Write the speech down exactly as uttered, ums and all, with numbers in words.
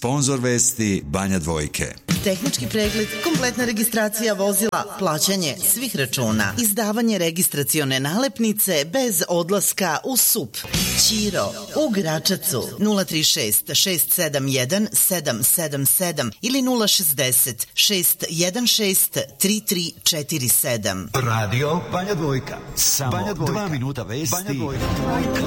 Sponzor vesti Banja Dvojke. Tehnički pregled, kompletna registracija vozila, plaćanje svih računa, izdavanje registracione nalepnice bez odlaska u S U P. Ćiro u Gračacu nula tri šest šest sedam jedan sedam sedam sedam ili nula šezdeset šest jedan šest tri tri četiri sedam. Radio Banja Dvojka. Samo Banja Dvojka. dva minuta vesti. Banja Dvojka.